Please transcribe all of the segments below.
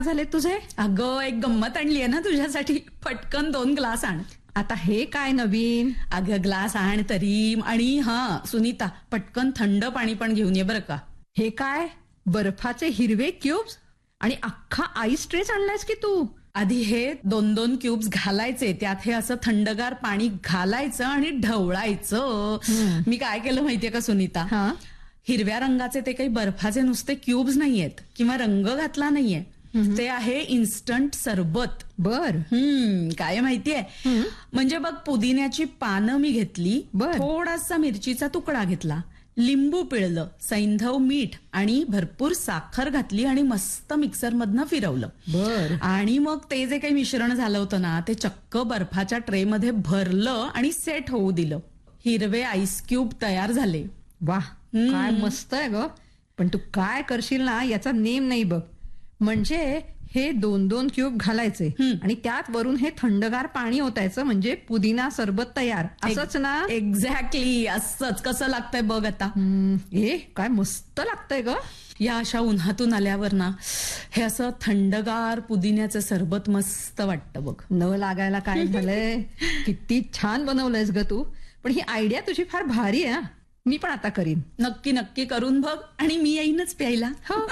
झाले तुझे? अगं एक गंमत आणली आहे ना तुझ्यासाठी. पटकन 2 ग्लास आण. आता हे काय नवीन? अगं ग्लास आण तरी. आणि सुनीता, पटकन थंड पाणी पण घेऊन ये बरं का. हे काय बर्फाचे हिरवे क्यूब्स आणि अख्खा आईस ट्रेस आणलायस की तू? आधी हे 2-2 क्यूब्स घालायचे, त्यात हे असं थंडगार पाणी घालायचं आणि ढवळायचं. मी काय केलं माहितीये का सुनीता? हिरव्या रंगाचे ते काही बर्फाचे नुसते क्यूब्स नाहीयेत किंवा रंग घातला नाहीये. ते आहे इन्स्टंट सरबत. बर. काय माहितीये? म्हणजे बघ, पुदिन्याची पानं मी घेतली, बर. थोडासा मिरचीचा तुकडा घेतला, लिंबू पिळलं, सैंधव मीठ आणि भरपूर साखर घातली आणि मस्त मिक्सर मधनं फिरवलं. बर. आणि मग ते जे काही मिश्रण झालं होतं ना, ते चक्क बर्फाच्या ट्रे मध्ये भरलं आणि सेट होऊ दिलं. हिरवे आईस क्यूब तयार झाले. वाह, काय मस्त आहे ग. पण तू काय करशील ना याचा नेम नाही बघ. म्हणजे हे 2-2 क्यूब घालायचे आणि त्यात वरून हे थंडगार पाणी ओतायचं, म्हणजे पुदिना सरबत तयार, असंच ना? एक्झॅक्टली असंच. कसं लागतंय बघ आता? काय मस्त लागतंय ग. या अशा उन्हातून आल्यावर ना हे असं थंडगार पुदिन्याचं सरबत मस्त वाटतं बघ. न लागायला काय झालंय. किती छान बनवलंयस ग तू. पण ही आयडिया तुझी फार भारी आहे. मी पण आता करीन. नक्की नक्की करून बघ आणि मी येईनच प्यायला.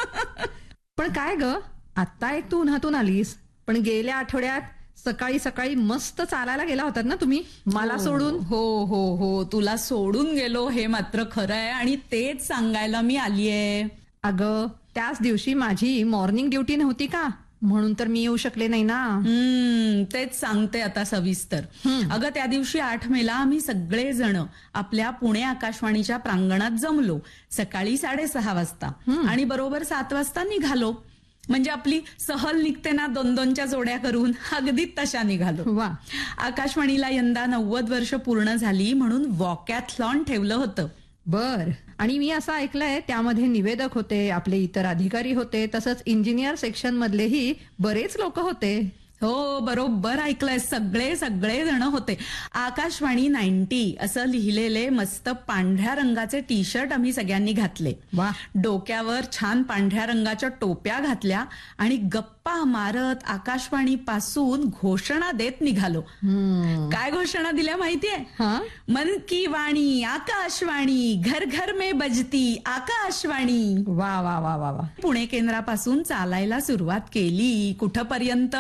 पण काय ग, आता एक तू उन्हातून आलीस, पण गेल्या आठवड्यात सकाळी सकाळी मस्त चालायला गेला होतात ना तुम्ही, मला सोडून. हो हो हो, तुला सोडून गेलो हे मात्र खरं आहे आणि तेच सांगायला मी आलीये. अगं त्याच दिवशी माझी मॉर्निंग ड्युटी नव्हती का, म्हणून तर मी येऊ शकले नाही ना. तेच सांगते आता सविस्तर. अगं त्या दिवशी 8 मेला आम्ही सगळेजण आपल्या पुणे आकाशवाणीच्या प्रांगणात जमलो सकाळी 6:30 वाजता आणि बरोबर 7 वाजता निघालो. म्हणजे आपली सहल निघते ना 2-2च्या जोड्या करून, अगदी तशा निघालो. वा. आकाशवाणीला यंदा 90 वर्ष पूर्ण झाली म्हणून वॉकॅथलॉन ठेवलं होतं. बर. आणि मी असं ऐकलंय त्यामध्ये निवेदक होते, आपले इतर अधिकारी होते, तसंच इंजिनियर सेक्शन मधलेही बरेच लोक होते. हो, बरोबर ऐकलंय. सगळे जण होते. आकाशवाणी 90 असं लिहिलेले मस्त पांढऱ्या रंगाचे टी शर्ट आम्ही सगळ्यांनी घातले. वा. डोक्यावर छान पांढऱ्या रंगाच्या टोप्या घातल्या आणि गप्पा मारत आकाशवाणी पासून घोषणा देत निघालो. काय घोषणा दिल्या माहितीये? मन की वाणी आकाशवाणी, घर घर में बजती आकाशवाणी. वा वा वा वा वा. पुणे केंद्रापासून चालायला सुरुवात केली. कुठपर्यंत?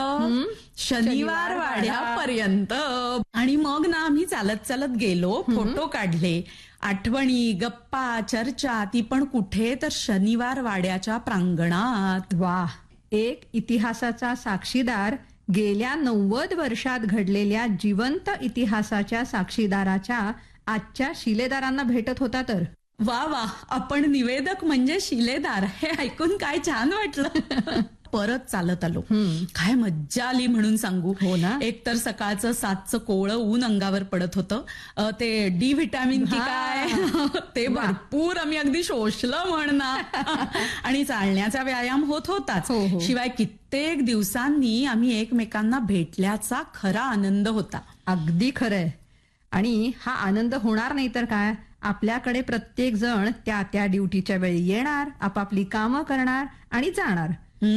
शनिवार वाड्यापर्यंत. आणि मग ना आम्ही चालत चालत गेलो, फोटो काढले, आठवणी, गप्पा, चर्चा, ती पण कुठे तर शनिवार वाड्याच्या प्रांगणात. वा. एक इतिहासाचा साक्षीदार गेल्या 90 वर्षात घडलेल्या जिवंत इतिहासाच्या साक्षीदाराच्या आजच्या शिलेदारांना भेटत होता तर. वा वा, आपण निवेदक म्हणजे शिलेदार, हे ऐकून काय छान वाटलं. परत चालत आलो. काय मज्जा आली म्हणून सांगू. हो ना. एक तर सकाळचं 7चं कोवळं ऊन अंगावर पडत होतं. ते डी व्हिटॅमिन की काय ते भरपूर आम्ही अगदी शोषलं म्हणणार. आणि चालण्याचा व्यायाम होत होताच. शिवाय कित्येक दिवसांनी आम्ही एकमेकांना भेटल्याचा खरा आनंद होता. अगदी खरंय. आणि हा आनंद होणार नाही तर काय. आपल्याकडे प्रत्येक जण त्या ड्युटीच्या वेळी येणार, आपापली कामं करणार आणि जाणार.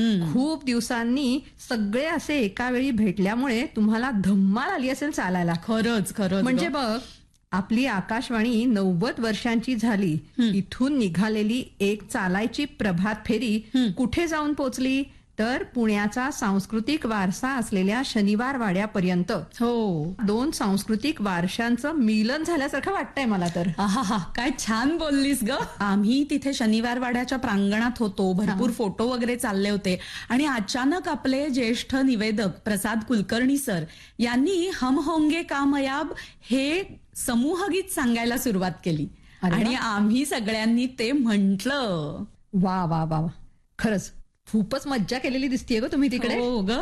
खूप दिवसांनी सगळे असे एका वेळी भेटल्यामुळे तुम्हाला धम्माल आली असेल चालायला. खरंच. म्हणजे बघ, आपली आकाशवाणी 90 वर्षांची झाली. इथून निघालेली एक चालायची प्रभात फेरी कुठे जाऊन पोचली तर पुण्याचा सांस्कृतिक वारसा असलेल्या शनिवार वाड्यापर्यंत. हो. 2 सांस्कृतिक वारशांचं मिलन झाल्यासारखं वाटतंय मला तर. आहा, काय छान बोललीस ग. आम्ही तिथे शनिवार वाड्याच्या प्रांगणात होतो, भरपूर फोटो वगैरे चालले होते आणि अचानक आपले ज्येष्ठ निवेदक प्रसाद कुलकर्णी सर यांनी हम होंगे कामयाब हे समूहगीत सांगायला सुरुवात केली आणि आम्ही सगळ्यांनी ते म्हटलं. वा वा वा. खरंच खूपच मज्जा केलेली दिसतीये ग तुम्ही तिकडे. हो ग.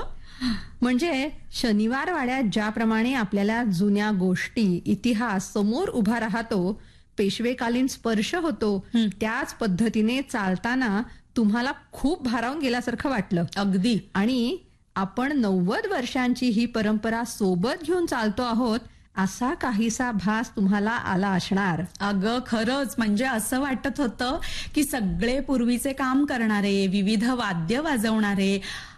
म्हणजे शनिवार वाड्यात ज्याप्रमाणे आपल्याला जुन्या गोष्टी, इतिहास समोर उभा राहतो, पेशवेकालीन स्पर्श होतो, त्याच पद्धतीने चालताना तुम्हाला खूप भारावून गेल्यासारखं वाटलं. अगदी. आणि आपण 90 वर्षांची ही परंपरा सोबत घेऊन चालतो आहोत असा काहीसा भास तुम्हाला आला असणार. अगं खरंच, म्हणजे असं वाटत होतं की सगळे पूर्वीचे काम करणारे, विविध वाद्य वाजवणारे